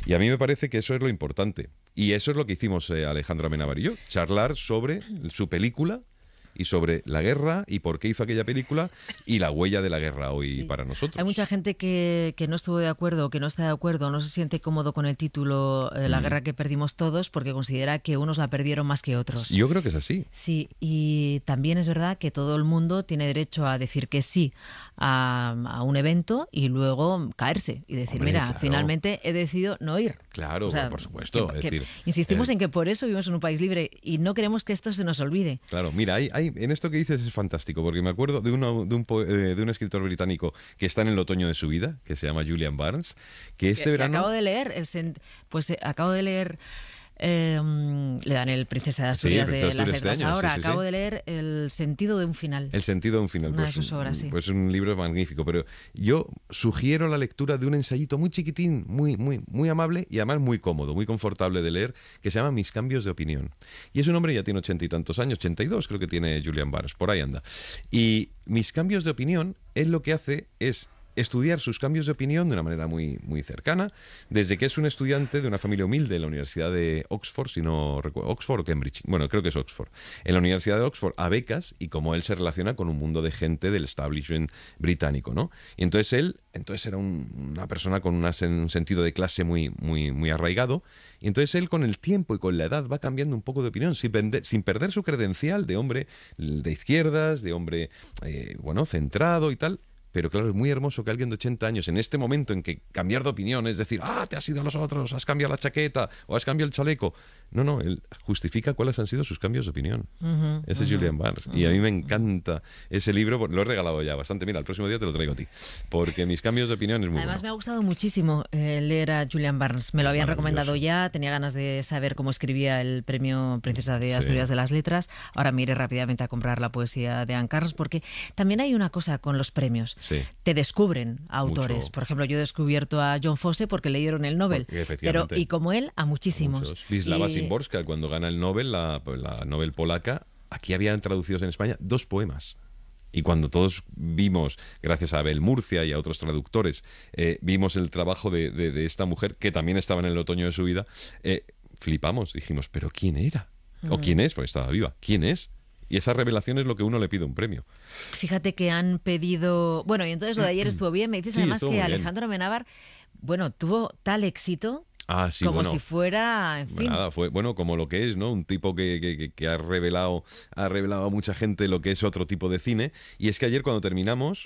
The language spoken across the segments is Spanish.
Y a mí me parece que eso es lo importante. Y eso es lo que hicimos Alejandro Amenábar y yo, charlar sobre su película y sobre la guerra y por qué hizo aquella película y la huella de la guerra hoy Sí. para Hay nosotros. mucha gente que no estuvo de acuerdo, que no está de acuerdo, no se siente cómodo con el título La Mm. guerra que perdimos todos, porque considera que unos la perdieron más que otros. Yo creo que es así. Sí, y también es verdad que todo el mundo tiene derecho a decir que sí a un evento y luego caerse y decir, Hombre, mira, claro. finalmente he decidido no ir. Claro, O sea, por supuesto. Es decir, insistimos en que por eso vivimos en un país libre y no queremos que esto se nos olvide. claro, mira, en esto que dices es fantástico, porque me acuerdo de un escritor británico que está en el otoño de su vida, que se llama Julian Barnes, que este Que verano... acabo de leer, acabo de leer, le dan el Princesa de Sí, el Asturias Princesa de de las Asturias este letras año, ahora, sí, sí, acabo sí. de leer El sentido de un final. El sentido de un final, Una de pues, sus obras, sí. pues un libro magnífico, pero yo sugiero la lectura de un ensayito muy chiquitín, muy amable y además muy cómodo, muy confortable de leer, que se llama Mis cambios de opinión. Y es un hombre, ya tiene 80 y tantos años, 82 creo que tiene Julian Barnes, por ahí anda. Y Mis cambios de opinión, él lo que hace es estudiar sus cambios de opinión de una manera muy cercana, desde que es un estudiante de una familia humilde en la Universidad de Oxford, si no recuerdo, Oxford o Cambridge, bueno, creo que es Oxford, en la Universidad de Oxford a becas y cómo él se relaciona con un mundo de gente del establishment británico, ¿no? Y entonces él era una persona con un sentido de clase muy arraigado, y entonces él con el tiempo y con la edad va cambiando un poco de opinión, sin perder su credencial de hombre de izquierdas, de hombre, centrado y tal. Pero claro, es muy hermoso que alguien de 80 años, en este momento en que cambiar de opinión es decir, te has ido a los otros, has cambiado la chaqueta o has cambiado el chaleco. No, él justifica cuáles han sido sus cambios de opinión. Ese es Julian Barnes. Y a mí me encanta ese libro, lo he regalado ya bastante. Mira, el próximo día te lo traigo a ti. Porque Mis cambios de opinión es muy Además, me ha bueno. gustado muchísimo leer a Julian Barnes. Me lo Es habían maravilloso. recomendado ya, tenía ganas de saber cómo escribía el premio Princesa de Asturias Sí. de las Letras. Ahora me iré rápidamente a comprar la poesía de Anne Carlos, porque también hay una cosa con los premios. Sí. Te descubren a autores. Mucho. Por ejemplo, yo he descubierto a John Fosse porque leyeron el Nobel. Porque, efectivamente. Y como él, a muchísimos. Muchos. Wisława Y- Szymborska, cuando gana el Nobel, la Nobel polaca, aquí habían traducidos en España 2 poemas. Y cuando todos vimos, gracias a Abel Murcia y a otros traductores, vimos el trabajo de esta mujer, que también estaba en el otoño de su vida, flipamos. Dijimos, ¿pero quién era? ¿O quién es? Porque estaba viva. ¿Quién es? Y esa revelación es lo que uno le pide a un premio. Fíjate que han pedido... Bueno, y entonces lo de ayer estuvo bien. Me dices Sí, además estuvo que muy bien. Alejandro Amenábar, tuvo tal éxito Sí, como bueno. si fuera, en fin... Nada, fue como lo que es, ¿no? Un tipo que ha revelado a mucha gente lo que es otro tipo de cine. Y es que ayer cuando terminamos,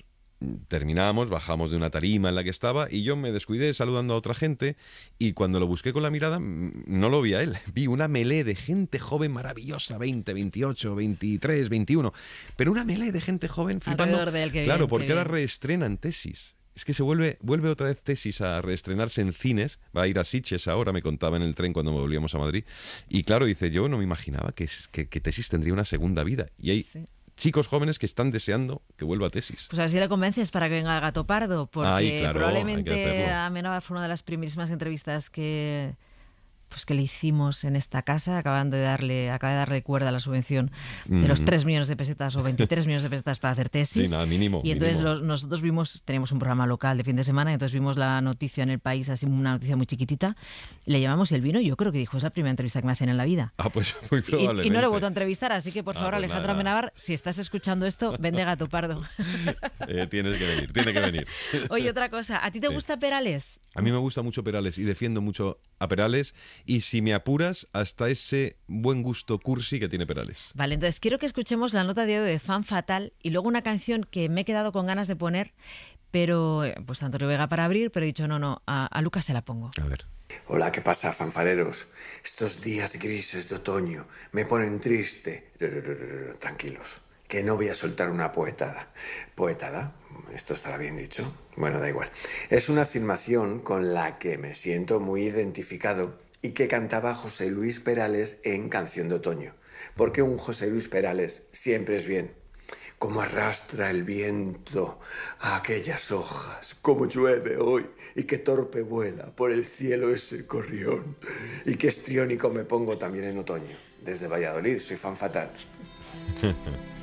bajamos de una tarima en la que estaba y yo me descuidé saludando a otra gente y cuando lo busqué con la mirada no lo vi a él, vi una melee de gente joven maravillosa, 20, 28, 23, 21, pero una melee de gente joven flipando. Alrededor de él, qué Claro, bien, porque qué ahora bien. reestrenan Tesis. Es que se vuelve otra vez Tesis a reestrenarse en cines. Va a ir a Sitges ahora, me contaba en el tren cuando volvíamos a Madrid. Y claro, dice, yo no me imaginaba que Tesis tendría una segunda vida. Y hay Sí. chicos jóvenes que están deseando que vuelva Tesis. Pues a ver si le convences para que venga a Gato Pardo, porque Ay, claro, hay que probablemente hacerlo. Amenábar fue una de las primerísimas entrevistas que le hicimos en esta casa. Acaba de darle cuerda a la subvención de los 3 millones de pesetas o 23 millones de pesetas para hacer tesis. Sí, nada, mínimo. Y entonces mínimo. nosotros tenemos un programa local de fin de semana, y entonces vimos la noticia en El País, así una noticia muy chiquitita, le llamamos y él vino, y yo creo que dijo, es la primera entrevista que me hacen en la vida. Pues muy probablemente. Y no le he vuelto a entrevistar, así que por favor, pues Alejandro nada. Amenábar, si estás escuchando esto, vende Gato Pardo. Tienes que venir, tiene que venir. Oye, otra cosa, ¿a ti te Sí. gusta Perales? A mí me gusta mucho Perales y defiendo mucho a Perales y si me apuras hasta ese buen gusto cursi que tiene Perales. Vale, entonces quiero que escuchemos la nota de audio de Fan Fatal y luego una canción que me he quedado con ganas de poner, pero pues Antonio Vega para abrir, pero he dicho no, a Lucas se la pongo. A ver. Hola, ¿qué pasa, fanfareros? Estos días grises de otoño me ponen triste. Tranquilos, que no voy a soltar una poetada. ¿Poetada? ¿Esto estará bien dicho? Bueno, da igual. Es una afirmación con la que me siento muy identificado y que cantaba José Luis Perales en Canción de Otoño. Porque un José Luis Perales siempre es bien. Cómo arrastra el viento a aquellas hojas, cómo llueve hoy y qué torpe vuela por el cielo ese corrión. Y qué estriónico me pongo también en otoño. Desde Valladolid, soy Fan Fatal.